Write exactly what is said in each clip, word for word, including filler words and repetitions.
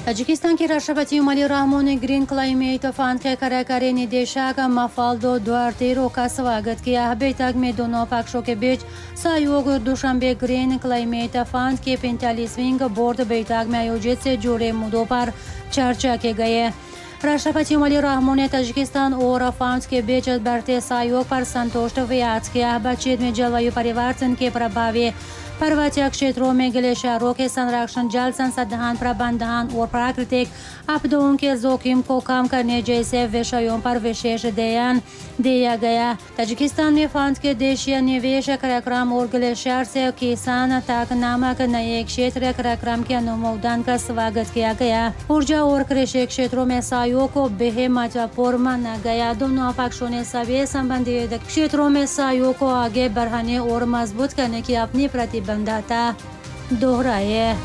Tajikistan के राष्ट्रपति Umar Rahman green climate fund के कार्यकारी निदेशक मफाल्दो दुआर्तेरो का स्वागत किया। बैठक में दोनों पक्षों के बीच सहयोग और दुशंबे ग्रीन क्लाइमेट फंड के पैंतालीसवीं बोर्ड बैठक में आयोजित से जुड़े मुद्दों पर चर्चा की गई। राष्ट्रपति उमर रहमान ने ताजिकिस्तान और फंड के बीच बढ़ते सहयोग पर संतोष व्यक्त किया। बातचीत में जलवायु परिवर्तन के प्रभावी पर्वतीय क्षेत्रों में ग्लेशियरों के संरक्षण, जल संसाधन प्रबंधन और प्राकृतिक आपदाओं के जोखिम को कम करने जैसे विषयों पर विशेष ध्यान दिया गया। ताजिकिस्तान में फंड के देशीय निवेश कार्यक्रम और ग्लेशियर से किसान तक नामक नए क्षेत्रीय कार्यक्रम के अनुमोदन का स्वागत किया गया। ऊर्जा और कृषि क्षेत्रों में सहयोग को बेहद महत्वपूर्ण माना गया। दोनों पक्षों ने सभी संबंधित क्षेत्रों में सहयोग को आगे बढ़ाने और मजबूत करने की अपनी प्रतिबद्धता दोहराई।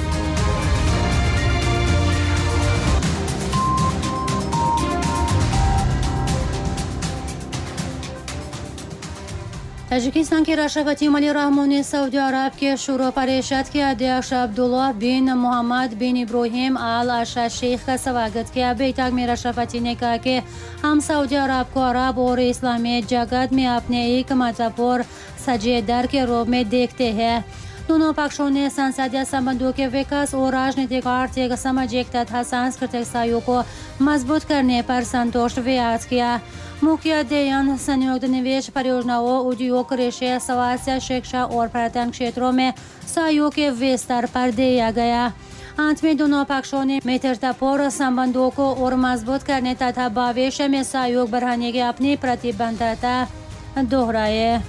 ताजिकिस्तान के राष्ट्रपति उमर रहमान ने सऊदी अरब के शुरा परिषद के अध्यक्ष अब्दुल्ला बिन मोहम्मद बिन इब्राहिम अल अशद शेख का स्वागत किया। बैठक में राष्ट्रपति ने कहा कि हम सऊदी अरब को अरब और इस्लामी जगत में अपने एक महत्वपूर्ण साझेदार के रूप में देखते हैं। दोनों पक्षों ने संसदीय संबंधों के विकास और राजनीतिक, आर्थिक, सामाजिक तथा सांस्कृतिक सहयोग को मजबूत करने पर संतोष व्यक्त किया। मुख्य अध्ययन, संयुक्त निवेश परियोजनाओं, उद्योग, कृषि, स्वास्थ्य, शिक्षा और पर्यटन क्षेत्रों में सहयोग के विस्तार पर दिया गया। अंत में दोनों पक्षों ने मित्रतापूर्ण संबंधों को और मजबूत करने तथा भविष्य में सहयोग बढ़ाने की अपनी प्रतिबद्धता दोहराई।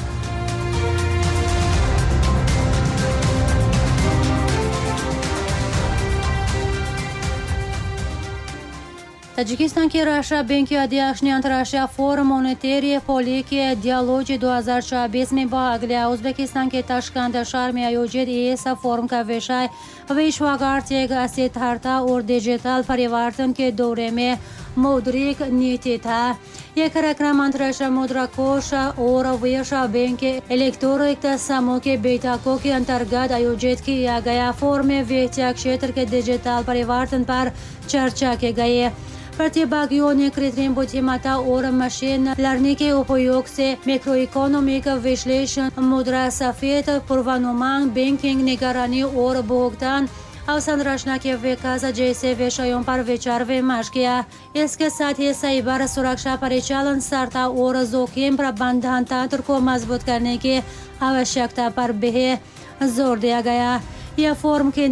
ताजिकिस्तान के राष्ट्रीय बैंक के अध्यक्ष ने अंतर्राष्ट्रीय फोरम मॉनेटरी पॉलिसी डियालॉजी दो हज़ार चौबीस में भाग लिया। उज्बेकिस्तान के ताशकंद शहर में आयोजित इस फोरम का विषय विश्व आर्थिक अस्थिरता और डिजिटल परिवर्तन के दौरे में मौद्रिक नीति था। यह कार्यक्रम अंतर्राष्ट्रीय मुद्रा कोष और विश्व बैंक के इलेक्ट्रॉनिक समूह के बैठकों के अंतर्गत आयोजित किया गया। फोरम में वित्तीय क्षेत्र के डिजिटल परिवर्तन पर चर्चा की गई। प्रतिभागियों ने कृत्रिम बुद्धिमत्ता और मशीन लर्निंग के उपयोग से मैक्रो इकोनॉमिक विश्लेषण, मुद्रास्फीति पूर्वानुमान, बैंकिंग निगरानी और भुगतान अवसंरचना के विकास जैसे विषयों पर विचार विमर्श किया। इसके साथ ही साइबर सुरक्षा, परिचालन स्थिरता और जोखिम प्रबंधन तंत्र को मजबूत करने की आवश्यकता पर भी जोर दिया गया। यह फोरम केंद्रीय